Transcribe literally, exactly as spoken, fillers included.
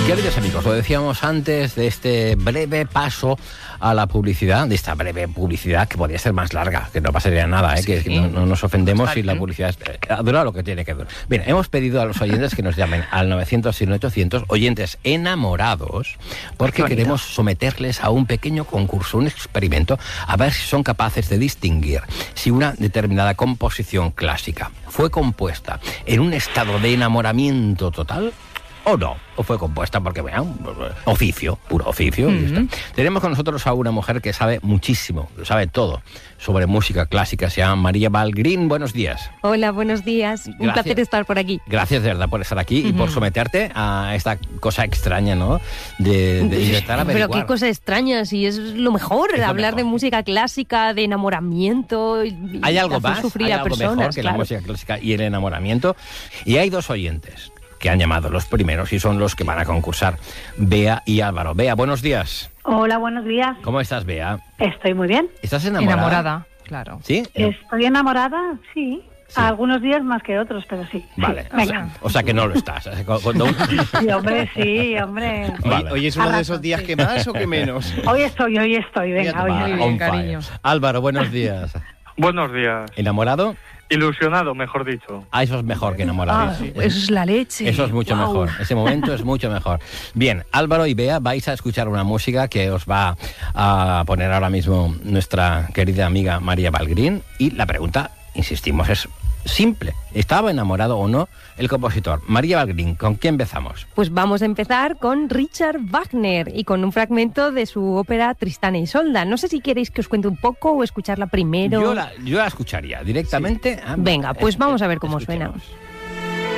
Queridos amigos, lo decíamos antes de este breve paso a la publicidad, de esta breve publicidad que podría ser más larga, que no pasaría nada, ¿eh? Sí. que, que no, no nos ofendemos si la publicidad es, eh, dura lo que tiene que durar. Bien, hemos pedido a los oyentes que nos llamen al novecientos y ochocientos, oyentes enamorados, porque queremos someterles a un pequeño concurso, un experimento, a ver si son capaces de distinguir si una determinada composición clásica fue compuesta en un estado de enamoramiento total o no, o fue compuesta porque, bueno, oficio, puro oficio. Uh-huh. Y está. Tenemos con nosotros a una mujer que sabe muchísimo, sabe todo sobre música clásica, se llama María Valgrín. Buenos días. Hola, buenos días. Un Gracias. placer estar por aquí. Gracias de verdad por estar aquí uh-huh. y por someterte a esta cosa extraña, ¿no? De, de intentar averiguar. Pero qué cosa extraña, si es lo mejor, es lo hablar mejor. de música clásica, de enamoramiento. Y ¿Hay algo hacer más? Sufrir ¿Hay a algo personas, mejor que claro. la música clásica y el enamoramiento? Y hay dos oyentes que han llamado los primeros y son los que van a concursar, Bea y Álvaro. Bea, buenos días. Hola, buenos días. ¿Cómo estás, Bea? Estoy muy bien. ¿Estás enamorada? Enamorada, claro. ¿Sí? ¿Estoy enamorada? Sí. Sí. Algunos días más que otros, pero sí. Vale. Sí. Venga. O sea que no lo estás. Cuando un... Sí, hombre, sí, hombre. Vale. Hoy es uno A de esos ratos, días sí. que más o que menos. Hoy estoy, hoy estoy. Venga, hoy. Va, Muy bien, on fire. cariño. Álvaro, buenos días. Buenos días. ¿Enamorado? Ilusionado, mejor dicho. Ah, eso es mejor que enamorado. Ah, Sí. eso es la leche. Eso es mucho Guau. mejor. Ese momento es mucho mejor. Bien, Álvaro y Bea, vais a escuchar una música que os va a poner ahora mismo nuestra querida amiga María Valgrín. Y la pregunta, insistimos, es simple. ¿Estaba enamorado o no el compositor? María Valgrín, ¿con quién empezamos? Pues vamos a empezar con Richard Wagner y con un fragmento de su ópera Tristán e Isolda. No sé si queréis que os cuente un poco o escucharla primero. Yo la, yo la escucharía directamente. Sí. Venga, pues vamos a ver cómo suena. Escuchemos.